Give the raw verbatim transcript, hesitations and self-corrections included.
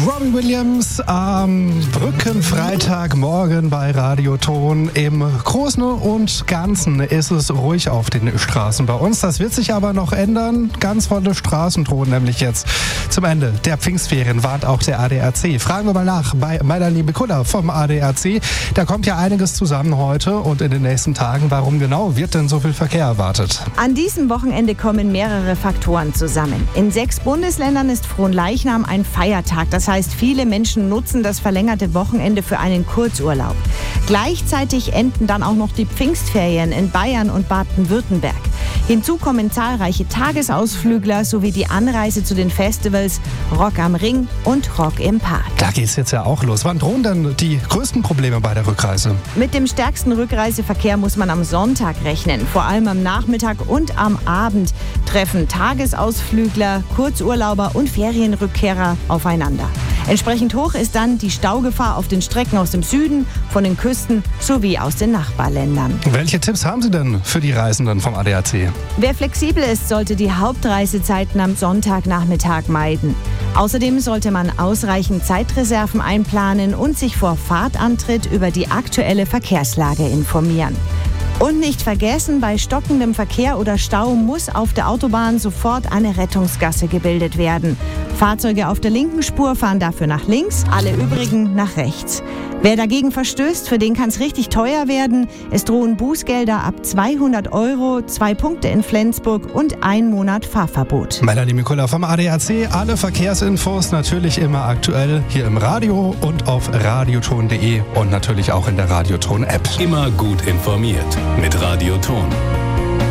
Robbie Williams am Brückenfreitagmorgen bei Radioton. Im Großen und Ganzen ist es ruhig auf den Straßen bei uns. Das wird sich aber noch ändern. Ganz volle Straßen drohen nämlich jetzt. Zum Ende der Pfingstferien warnt auch der A D A C. Fragen wir mal nach bei Melanie Mikulla vom A D A C. Da kommt ja einiges zusammen heute und in den nächsten Tagen. Warum genau wird denn so viel Verkehr erwartet? An diesem Wochenende kommen mehrere Faktoren zusammen. In sechs Bundesländern ist Fronleichnam ein Feiertag. Das heißt, viele Menschen nutzen das verlängerte Wochenende für einen Kurzurlaub. Gleichzeitig enden dann auch noch die Pfingstferien in Bayern und Baden-Württemberg. Hinzu kommen zahlreiche Tagesausflügler sowie die Anreise zu den Festivals Rock am Ring und Rock im Park. Da geht's jetzt ja auch los. Wann drohen denn die größten Probleme bei der Rückreise? Mit dem stärksten Rückreiseverkehr muss man am Sonntag rechnen. Vor allem am Nachmittag und am Abend treffen Tagesausflügler, Kurzurlauber und Ferienrückkehrer aufeinander. Entsprechend hoch ist dann die Staugefahr auf den Strecken aus dem Süden, von den Küsten sowie aus den Nachbarländern. Welche Tipps haben Sie denn für die Reisenden vom A D A C? Wer flexibel ist, sollte die Hauptreisezeiten am Sonntagnachmittag meiden. Außerdem sollte man ausreichend Zeitreserven einplanen und sich vor Fahrtantritt über die aktuelle Verkehrslage informieren. Und nicht vergessen, bei stockendem Verkehr oder Stau muss auf der Autobahn sofort eine Rettungsgasse gebildet werden. Fahrzeuge auf der linken Spur fahren dafür nach links, alle übrigen nach rechts. Wer dagegen verstößt, für den kann es richtig teuer werden. Es drohen Bußgelder ab zweihundert Euro, zwei Punkte in Flensburg und ein Monat Fahrverbot. Melanie Mikulla vom A D A C. Alle Verkehrsinfos natürlich immer aktuell hier im Radio und auf radioton punkt de und natürlich auch in der Radioton-App. Immer gut informiert mit Radioton.